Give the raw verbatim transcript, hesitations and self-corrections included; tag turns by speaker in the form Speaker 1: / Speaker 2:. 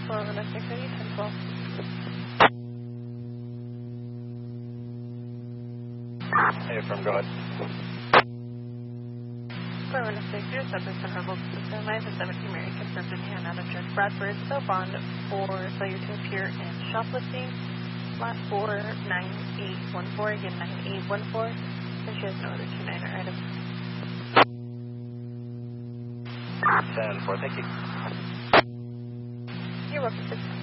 Speaker 1: four one six eight ten twelve.
Speaker 2: Hey, from go ahead.
Speaker 1: four one six zero seven from Humboldt System. I have a seventeen Mary confirmed in hand out of Judge Bradford. So bond for failure to appear and shoplifting. Last four nine eight one four, again nine eight one four. And she has no other two niner items.
Speaker 2: ten four, thank you.
Speaker 1: You're welcome, sir.